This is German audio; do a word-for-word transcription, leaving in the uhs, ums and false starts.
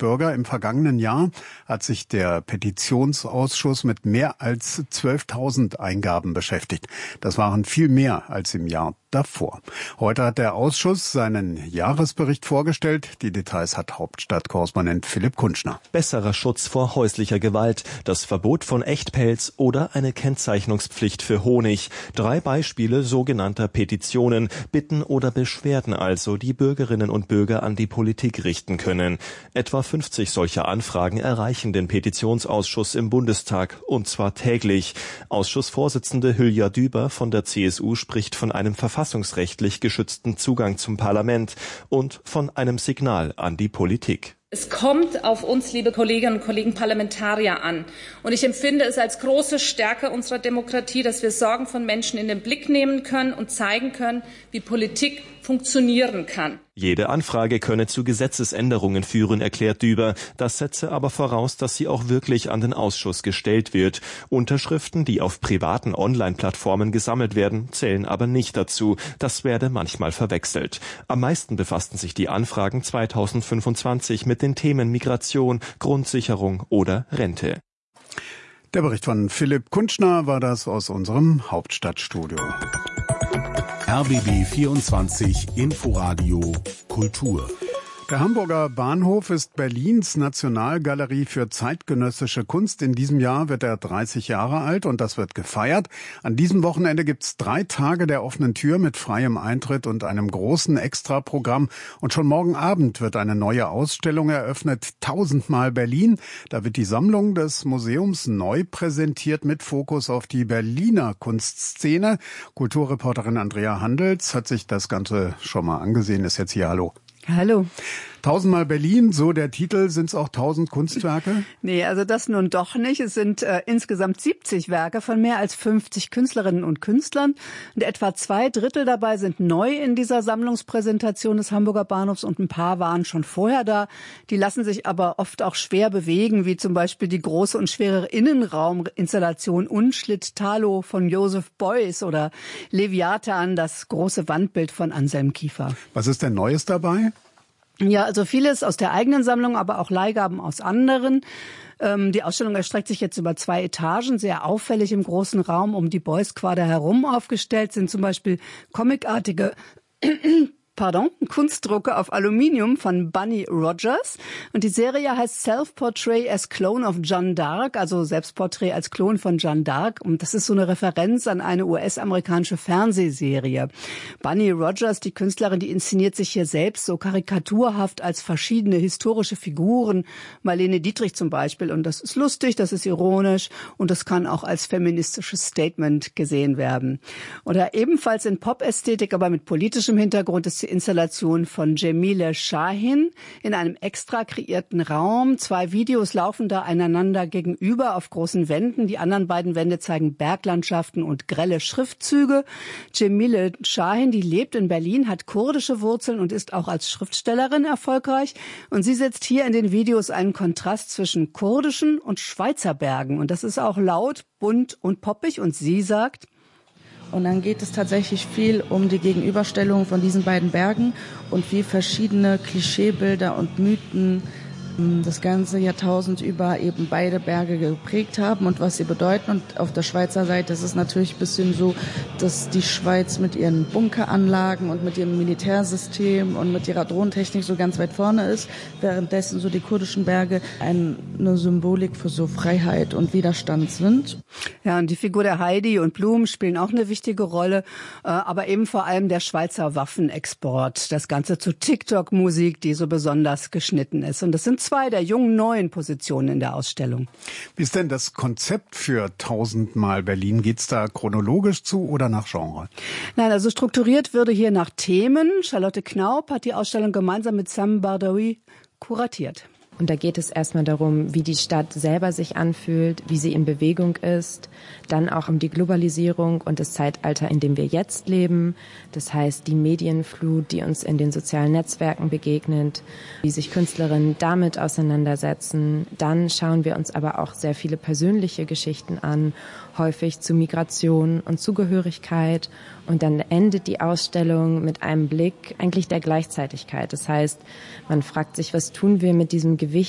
Bürger. Im vergangenen Jahr hat sich der Petitionsausschuss mit mehr als zwölftausend Eingaben beschäftigt. Das waren viel mehr als im Jahr davor. Heute hat der Ausschuss seinen Jahresbericht vorgestellt. Die Details hat Hauptstadtkorrespondent Philipp Kunschner. Besserer Schutz vor häuslicher Gewalt, das Verbot von Echtpelz oder eine Kennzeichnungspflicht für Honig. Drei Beispiele sogenannter Petitionen, Bitten oder Beschwerden also, die Bürgerinnen und Bürger an die Politik richten können. Etwa fünfzig solcher Anfragen erreichen den Petitionsausschuss im Bundestag, und zwar täglich. Ausschussvorsitzende Hülya Düber von der C S U spricht von einem verfassungsrechtlich geschützten Zugang zum Parlament und von einem Signal an die Politik. Es kommt auf uns, liebe Kolleginnen und Kollegen Parlamentarier, an. Und ich empfinde es als große Stärke unserer Demokratie, dass wir Sorgen von Menschen in den Blick nehmen können und zeigen können, wie Politik funktionieren kann. Jede Anfrage könne zu Gesetzesänderungen führen, erklärt Düber. Das setze aber voraus, dass sie auch wirklich an den Ausschuss gestellt wird. Unterschriften, die auf privaten Online-Plattformen gesammelt werden, zählen aber nicht dazu. Das werde manchmal verwechselt. Am meisten befassten sich die Anfragen zweitausendfünfundzwanzig mit den Themen Migration, Grundsicherung oder Rente. Der Bericht von Philipp Kunschner war das aus unserem Hauptstadtstudio. R B B vierundzwanzig Inforadio Kultur. Der Hamburger Bahnhof ist Berlins Nationalgalerie für zeitgenössische Kunst. In diesem Jahr wird er dreißig Jahre alt und das wird gefeiert. An diesem Wochenende gibt's drei Tage der offenen Tür mit freiem Eintritt und einem großen Extraprogramm. Und schon morgen Abend wird eine neue Ausstellung eröffnet, Tausendmal Berlin. Da wird die Sammlung des Museums neu präsentiert mit Fokus auf die Berliner Kunstszene. Kulturreporterin Andrea Handels hat sich das Ganze schon mal angesehen, ist jetzt hier. Hallo. Hallo. Tausendmal Berlin, so der Titel. Sind es auch tausend Kunstwerke? Nee, also das nun doch nicht. Es sind äh, insgesamt siebzig Werke von mehr als fünfzig Künstlerinnen und Künstlern. Und etwa zwei Drittel dabei sind neu in dieser Sammlungspräsentation des Hamburger Bahnhofs und ein paar waren schon vorher da. Die lassen sich aber oft auch schwer bewegen, wie zum Beispiel die große und schwere Innenrauminstallation Unschlitt Talo von Joseph Beuys oder Leviathan, das große Wandbild von Anselm Kiefer. Was ist denn Neues dabei? Ja, also vieles aus der eigenen Sammlung, aber auch Leihgaben aus anderen. Ähm, die Ausstellung erstreckt sich jetzt über zwei Etagen, sehr auffällig im großen Raum um die Beuys-Quader herum aufgestellt sind zum Beispiel comicartige Pardon, Kunstdrucke auf Aluminium von Bunny Rogers. Und die Serie heißt Self-Portrait as Clone of Jeanne d'Arc, also Selbstporträt als Klon von Jeanne d'Arc. Und das ist so eine Referenz an eine U S-amerikanische Fernsehserie. Bunny Rogers, die Künstlerin, die inszeniert sich hier selbst so karikaturhaft als verschiedene historische Figuren. Marlene Dietrich zum Beispiel. Und das ist lustig, das ist ironisch und das kann auch als feministisches Statement gesehen werden. Oder ebenfalls in Pop-Ästhetik, aber mit politischem Hintergrund ist die Installation von Cemile Şahin in einem extra kreierten Raum. Zwei Videos laufen da einander gegenüber auf großen Wänden. Die anderen beiden Wände zeigen Berglandschaften und grelle Schriftzüge. Cemile Şahin, die lebt in Berlin, hat kurdische Wurzeln und ist auch als Schriftstellerin erfolgreich. Und sie setzt hier in den Videos einen Kontrast zwischen kurdischen und Schweizer Bergen. Und das ist auch laut, bunt und poppig. Und sie sagt: Und dann geht es tatsächlich viel um die Gegenüberstellung von diesen beiden Bergen und wie verschiedene Klischeebilder und Mythen das ganze Jahrtausend über eben beide Berge geprägt haben und was sie bedeuten. Und auf der Schweizer Seite ist es natürlich ein bisschen so, dass die Schweiz mit ihren Bunkeranlagen und mit ihrem Militärsystem und mit ihrer Drohnentechnik so ganz weit vorne ist, währenddessen so die kurdischen Berge eine Symbolik für so Freiheit und Widerstand sind. Ja, und die Figur der Heidi und Blum spielen auch eine wichtige Rolle, aber eben vor allem der Schweizer Waffenexport, das Ganze zu TikTok-Musik, die so besonders geschnitten ist. Und das sind zwei der jungen neuen Positionen in der Ausstellung. Wie ist denn das Konzept für Tausendmal Berlin? Geht's da chronologisch zu oder nach Genre? Nein, also strukturiert würde hier nach Themen. Charlotte Knaup hat die Ausstellung gemeinsam mit Sam Bardawi kuratiert. Und da geht es erstmal darum, wie die Stadt selber sich anfühlt, wie sie in Bewegung ist, dann auch um die Globalisierung und das Zeitalter, in dem wir jetzt leben. Das heißt, die Medienflut, die uns in den sozialen Netzwerken begegnet, wie sich Künstlerinnen damit auseinandersetzen. Dann schauen wir uns aber auch sehr viele persönliche Geschichten an, häufig zu Migration und Zugehörigkeit. Und dann endet die Ausstellung mit einem Blick eigentlich der Gleichzeitigkeit. Das heißt, man fragt sich, was tun wir mit diesem Gewicht